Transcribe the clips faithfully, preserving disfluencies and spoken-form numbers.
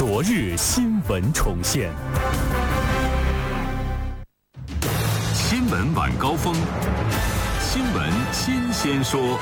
昨日新闻重现。 新闻晚高峰，新闻新鲜说。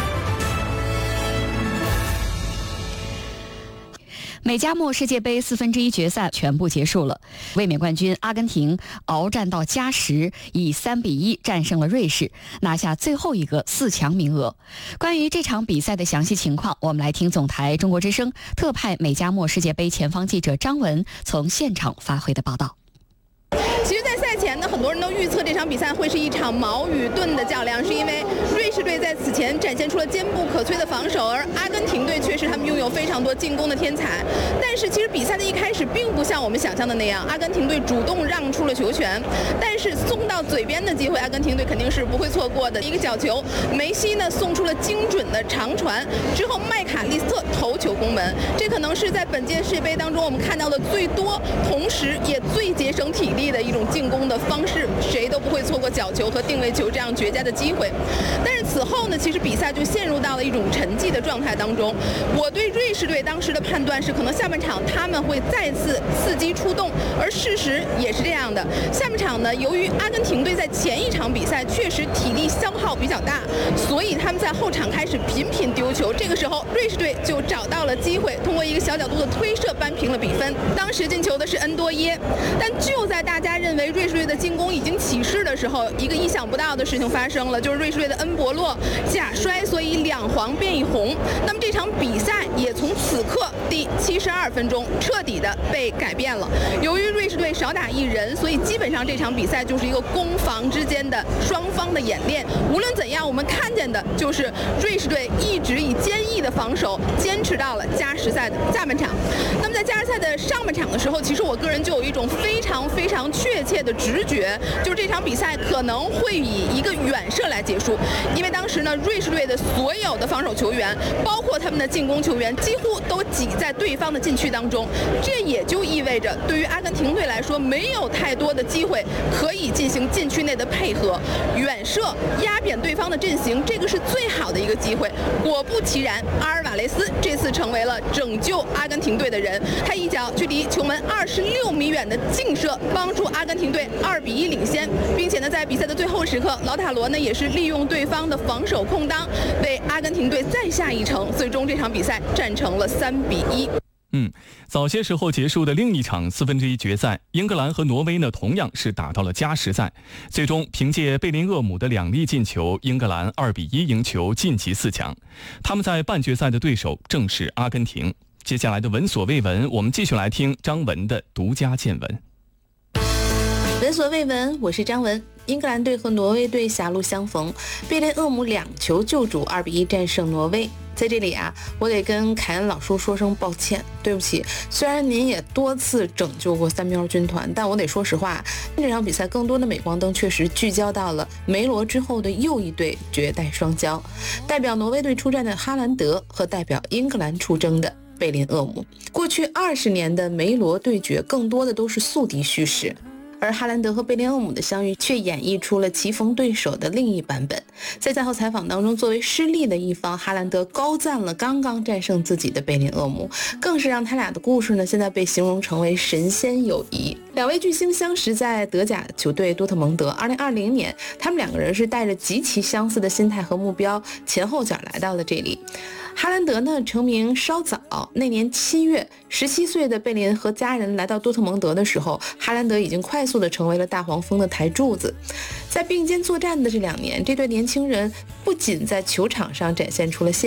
美加墨世界杯四分之一决赛全部结束了，卫冕冠军阿根廷鏖战到加时，以三比一战胜了瑞士，拿下最后一个四强名额。关于这场比赛的详细情况，我们来听总台中国之声特派美加墨世界杯前方记者张文从现场发回的报道。 其实，在赛前呢，很多人都预测这场比赛会是一场矛与盾的较量，是因为瑞士队在此前展现出了坚不可摧的防守，而阿根廷队却是他们拥有非常多进攻的天才。但是，其实比赛的一开始并不像我们想象的那样，阿根廷队主动让出了球权，但是送到嘴边的机会，阿根廷队肯定是不会错过的。一个角球，梅西呢送出了精准的长传，之后麦卡利斯特头球攻门，这可能是在本届世界杯当中我们看到的最多，同时也最节省体力的一种进攻的方式，谁都不会错过角球和定位球这样绝佳的机会。但是此后呢，其实比赛就陷入到了一种沉寂的状态当中。我对瑞士队当时的判断是，可能下半场他们会再次伺机出动，而事实也是这样的。下半场呢，由于阿根廷队在前一场比赛确实体力消耗比较大，所以他们在后场开始频频丢球。这个时候，瑞士队就找到了机会，通过一个小角度的推射扳平了比分。当时进球的是恩多耶，但就在大家认为瑞士队的进攻已经起势的时候，一个意想不到的事情发生了，就是瑞士队的恩博洛假摔，所以两黄变一红。那么这场比赛也从此刻第七十二分钟彻底的被改变了。由于瑞士队少打一人，所以基本上这场比赛就是一个攻防之间的双方的演练。无论怎样，我们看见的就是瑞士队一直以坚毅的防守坚持到了加时赛的下半场。那么在加时赛的上半场的时候，其实我个人就有一种非常非常确切的直觉，就是这场比赛可能会以一个远射来结束。因为当时呢，瑞士队的所有的防守球员，包括他们的进攻球员，几乎都挤在对方的禁区当中。这也就意味着，对于阿根廷队来说，没有太多的机会可以进行禁区内的配合，远射压扁对方的阵型，这个是最好的一个机会。果不其然，阿尔瓦雷斯这次成为了拯救阿根廷队的人，他一脚距离球门二十六米远的劲射，帮助阿根廷队二比一领先，并且呢，在比赛的最后时刻，劳塔罗呢也是利用对方的防守空当，为阿根廷队再下一城，最终这场比赛战成了三比一。 嗯，早些时候结束的另一场四分之一决赛，英格兰和挪威呢同样是打到了加时赛，最终凭借贝林厄姆的两粒进球，英格兰二比一赢球晋级四强。他们在半决赛的对手正是阿根廷。接下来的闻所未闻，我们继续来听张文的独家见闻。 闻所未闻，我是张文。英格兰队和挪威队狭路相逢，贝林厄姆两球救主，二比一战胜挪威。在这里啊，我得跟凯恩老叔说声抱歉，对不起。虽然您也多次拯救过三喵军团，但我得说实话，这场比赛更多的镁光灯确实聚焦到了梅罗之后的又一对绝代双骄，代表挪威队出战的哈兰德和代表英格兰出征的贝林厄姆。过去二十年的梅罗对决更多的都是宿敌叙事，而哈兰德和贝林厄姆的相遇却演绎出了棋逢对手的另一版本。在赛后采访当中，作为失利的一方，哈兰德高赞了刚刚战胜自己的贝林厄姆，更是让他俩的故事呢现在被形容成为神仙友谊。两位巨星相识在德甲球队多特蒙德，二零二零年他们两个人是带着极其相似的心态和目标前后脚来到了这里。哈兰德呢成名稍早，那年七月，十七岁的贝林和家人来到多特蒙德的时候，哈兰德已经快速的成为了大黄蜂的台柱子。在并肩作战的这两年，这对年轻人不仅在球场上展现出了